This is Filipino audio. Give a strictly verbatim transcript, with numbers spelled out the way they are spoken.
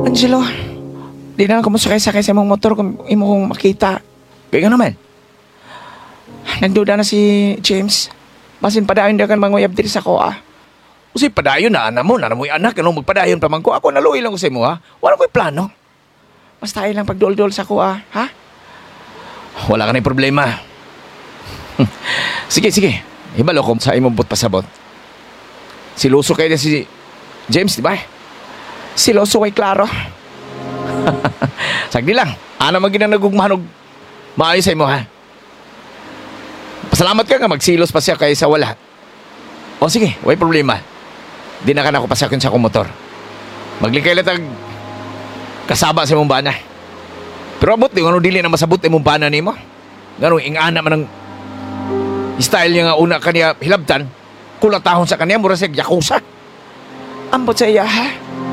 Angelo, di na ako masakay-sakay sa imong motor kung imo kong makita. Kaya nga naman. Nagduda na si James. Basin padayon na kan manguyab diri sa ko ah. Kasi padayon na, anak mo, na mo yung anak, anong magpadayon pa man ko. Ako naluwi lang ko sa imo, ha? Wala ko'y plano. Basta tayo lang pagdol-dol sa ko ah, ha? Wala ka na yung problema. Sige, sige. Ibalo ko sa imong but pasabot. Siluso kayo na si James, di ba? Siloso kay Claro. Sagdi lang. Ano man ginang nagugmanog maayos sa imo, ha? Pasalamat ka nga magsilos pa siya kaysa wala. O sige, way problema. Di na ka na ako pasakyon sa akong motor. Maglikay lang tag kasaba sa imong bana. Pero abot di ano dili na masabot imong bana nimo. Ganong ingana man ang style niya nga una kaniya hilabtan. Kulatahon sa kaniya mura siya yakuza. Ambot sa iya ha?